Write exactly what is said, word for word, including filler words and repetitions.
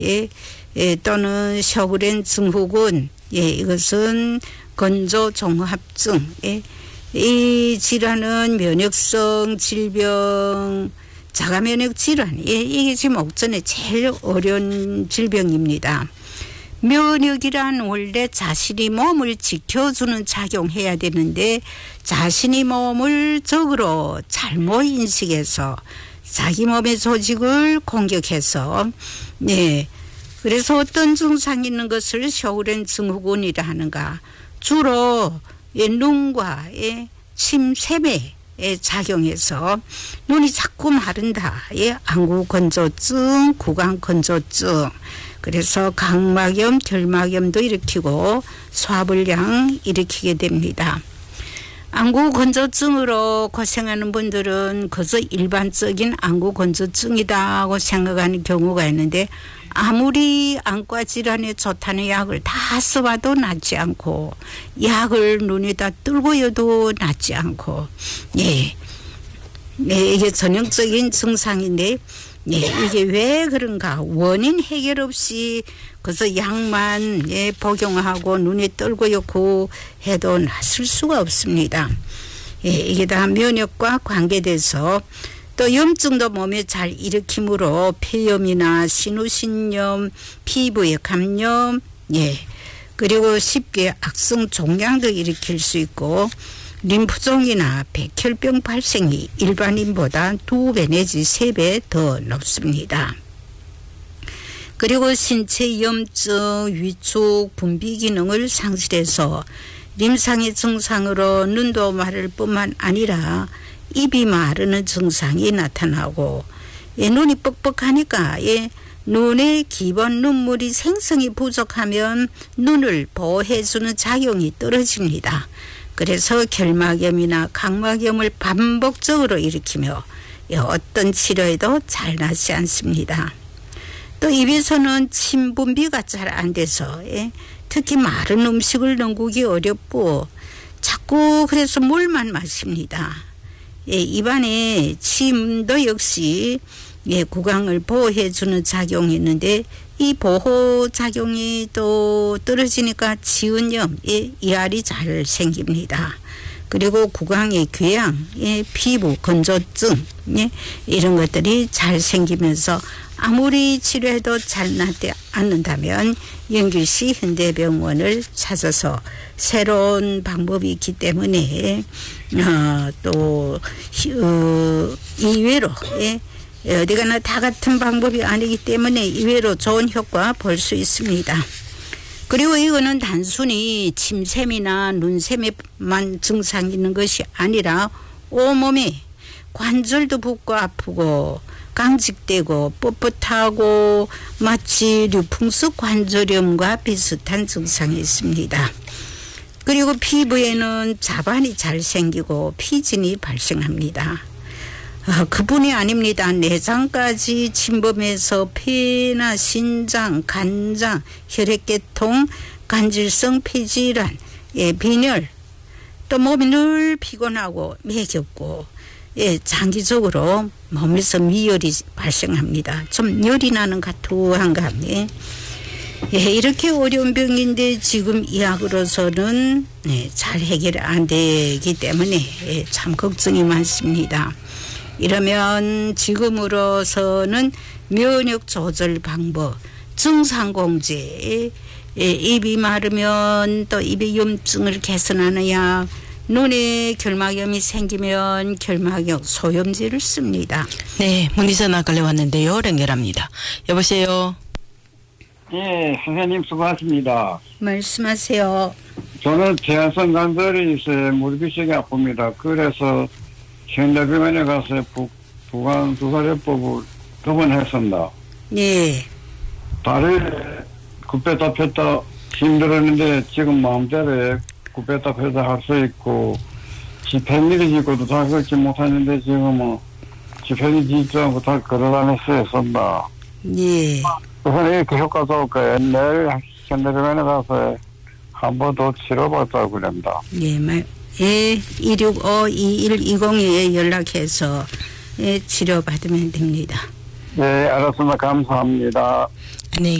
예, 예, 또는 셔그렌 증후군, 예, 이것은 건조종합증, 예, 이 질환은 면역성 질병, 자가면역 질환, 예, 이게 지금 옥전에 제일 어려운 질병입니다. 면역이란 원래 자신이 몸을 지켜주는 작용해야 되는데 자신이 몸을 적으로 잘못 인식해서 자기 몸의 조직을 공격해서, 네, 그래서 어떤 증상이 있는 것을 셔그렌 증후군이라 하는가. 주로 예, 눈과 예, 침샘에 예, 작용해서 눈이 자꾸 마른다. 예, 안구건조증, 구강건조증. 그래서 각막염, 결막염도 일으키고 소화불량 일으키게 됩니다. 안구건조증으로 고생하는 분들은 그저 일반적인 안구건조증이다고 생각하는 경우가 있는데 아무리 안과 질환에 좋다는 약을 다 써봐도 낫지 않고 약을 눈에다 뚫고여도 낫지 않고, 예, 네, 이게 전형적인 증상인데, 예, 이게 왜 그런가. 원인 해결 없이 그래서 약만 예, 복용하고 눈에 떨고였고 해도 낫을 수가 없습니다. 예, 이게 다 면역과 관계돼서 또 염증도 몸에 잘 일으키므로 폐염이나 신우신염, 피부의 감염, 예, 그리고 쉽게 악성 종양도 일으킬 수 있고 림프종이나 백혈병 발생이 일반인보다 두 배 내지 세 배 더 높습니다. 그리고 신체 염증, 위축, 분비 기능을 상실해서 림상의 증상으로 눈도 마를 뿐만 아니라 입이 마르는 증상이 나타나고, 예, 눈이 뻑뻑하니까 예, 눈의 기본 눈물이 생성이 부족하면 눈을 보호해주는 작용이 떨어집니다. 그래서 결막염이나 각막염을 반복적으로 일으키며 예, 어떤 치료에도 잘 낫지 않습니다. 또 입에서는 침 분비가 잘 안 돼서 예, 특히 마른 음식을 넘기기 어렵고 자꾸 그래서 물만 마십니다. 예, 입안에 침도 역시 예, 구강을 보호해주는 작용이 있는데 이 보호 작용이 또 떨어지니까 지은염, 예, 이알이 잘 생깁니다. 그리고 구강의 궤양, 예, 피부 건조증, 예, 이런 것들이 잘 생기면서 아무리 치료해도 잘 낫지 않는다면 영주시 현대병원을 찾아서 새로운 방법이 있기 때문에 어, 또 어, 이외로 예, 어디 가나 다 같은 방법이 아니기 때문에 이외로 좋은 효과 볼 수 있습니다. 그리고 이거는 단순히 침샘이나 눈샘에만 증상이 있는 것이 아니라 온몸에 관절도 붓고 아프고 강직되고 뻣뻣하고 마치 류풍스 관절염과 비슷한 증상이 있습니다. 그리고 피부에는 자반이 잘 생기고 피진이 발생합니다. 아, 그뿐이 아닙니다. 내장까지 침범해서 폐나 신장, 간장, 혈액계통, 간질성 폐질환, 예, 빈혈, 또 몸이 늘 피곤하고 매겹고, 예, 장기적으로 몸에서 미열이 발생합니다. 좀 열이 나는 같은 감이. 예, 이렇게 어려운 병인데 지금 의학으로서는 예, 잘 해결 안 되기 때문에 예, 참 걱정이 많습니다. 이러면 지금으로서는 면역 조절 방법, 증상 공제, 예, 입이 마르면 또 입의 염증을 개선하는 약, 눈에 결막염이 생기면 결막염 소염제를 씁니다. 네, 문의 전화 걸려왔는데요. 연결합니다. 여보세요. 네, 선생님 수고하십니다. 말씀하세요. 저는 제한성 관절이 있어요. 무릎이 아픕니다. 그래서 현대병원에 가서 부, 부관 두사제법을 두 번 했습니다. 네. 다리 굽혔다 폈다 힘들었는데 지금 마음대로 굽혔다 폈다 할 수 있고 지편일이 짓고도 다 걷지 못하는데 지금은 지편이 짓지 않고 다 걸어다녔어요. 쏜다. 네. 그래서 이렇게 효과 좋을까요? 내일 현대병원에 가서 한 번 더 치료받자고 그럽니다. 네, 말. 예, 이육오 이일이공에 연락해서 예, 치료받으면 됩니다. 네, 알았습니다. 감사합니다. 안녕히